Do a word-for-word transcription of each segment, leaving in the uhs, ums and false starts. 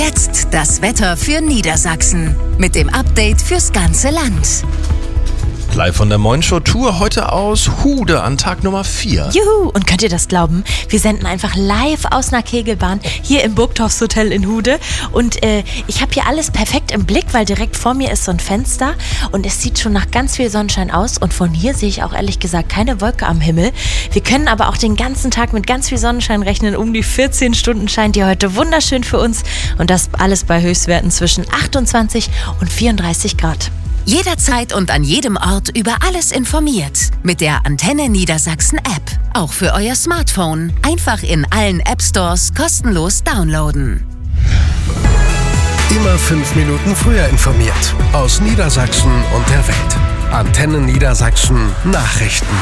Jetzt das Wetter für Niedersachsen mit dem Update fürs ganze Land. Live von der Moin-Show Tour heute aus Hude an Tag Nummer vier. Juhu! Und könnt ihr das glauben? Wir senden einfach live aus einer Kegelbahn hier im Burgdorfs Hotel in Hude. Und äh, ich habe hier alles perfekt im Blick, weil direkt vor mir ist so ein Fenster und es sieht schon nach ganz viel Sonnenschein aus. Und von hier sehe ich auch ehrlich gesagt keine Wolke am Himmel. Wir können aber auch den ganzen Tag mit ganz viel Sonnenschein rechnen. Um die vierzehn Stunden scheint ihr heute wunderschön für uns. Und das alles bei Höchstwerten zwischen achtundzwanzig und vierunddreißig Grad. Jederzeit und an jedem Ort über alles informiert. Mit der Antenne Niedersachsen App. Auch für euer Smartphone. Einfach in allen App Stores kostenlos downloaden. Immer fünf Minuten früher informiert. Aus Niedersachsen und der Welt. Antenne Niedersachsen Nachrichten.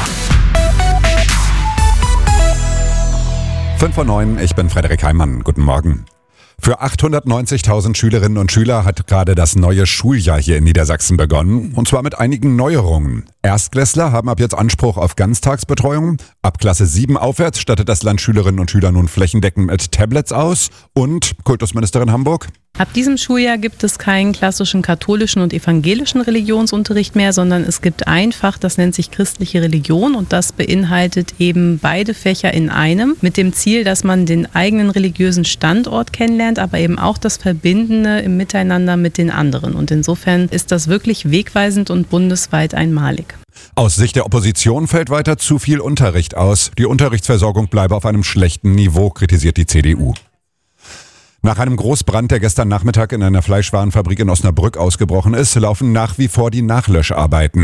fünf vor neun, ich bin Frederik Heimann. Guten Morgen. Für achthundertneunzigtausend Schülerinnen und Schüler hat gerade das neue Schuljahr hier in Niedersachsen begonnen. Und zwar mit einigen Neuerungen. Erstklässler haben ab jetzt Anspruch auf Ganztagsbetreuung. Ab Klasse sieben aufwärts stattet das Land Schülerinnen und Schüler nun flächendeckend mit Tablets aus. Und Kultusministerin Hamburg: Ab diesem Schuljahr gibt es keinen klassischen katholischen und evangelischen Religionsunterricht mehr, sondern es gibt ein Fach, das nennt sich christliche Religion, und das beinhaltet eben beide Fächer in einem, mit dem Ziel, dass man den eigenen religiösen Standort kennenlernt, aber eben auch das Verbindende im Miteinander mit den anderen. Und insofern ist das wirklich wegweisend und bundesweit einmalig. Aus Sicht der Opposition fällt weiter zu viel Unterricht aus. Die Unterrichtsversorgung bleibe auf einem schlechten Niveau, kritisiert die C D U. Nach einem Großbrand, der gestern Nachmittag in einer Fleischwarenfabrik in Osnabrück ausgebrochen ist, laufen nach wie vor die Nachlöscharbeiten.